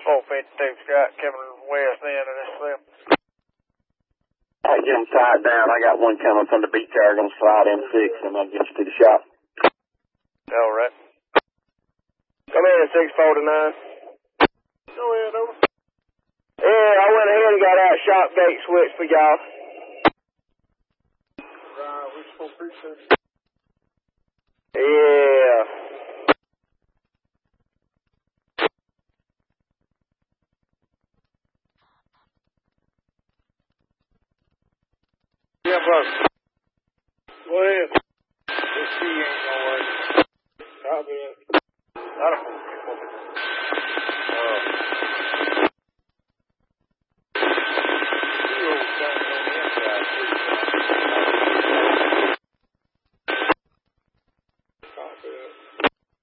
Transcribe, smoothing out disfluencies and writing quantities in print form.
452 Scott coming west end of this thing. I get them tied down. I got one coming from the beach there. Gonna slide in 6 and I'll get you to the shop. All right. Come in at 649. Go ahead, over. Yeah, I went ahead and got out shop gate switch for y'all. Right, which 432? Yeah. Yeah, brother. Go ahead. This key ain't gonna work. Copy it. Not a 452.